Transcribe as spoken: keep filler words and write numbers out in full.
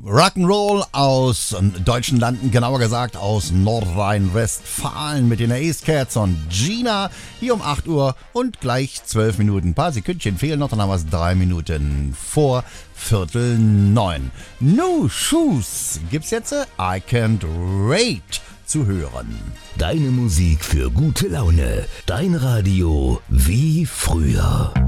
Rock'n'Roll aus deutschen Landen, genauer gesagt aus Nordrhein-Westfalen mit den Ace Cats und Gina. Hier um acht Uhr und gleich zwölf Minuten. Ein paar Sekündchen fehlen noch, dann haben wir es drei Minuten vor Viertel neun. No Shoes gibt's jetzt I Can't Wait zu hören. Deine Musik für gute Laune. Dein Radio wie früher.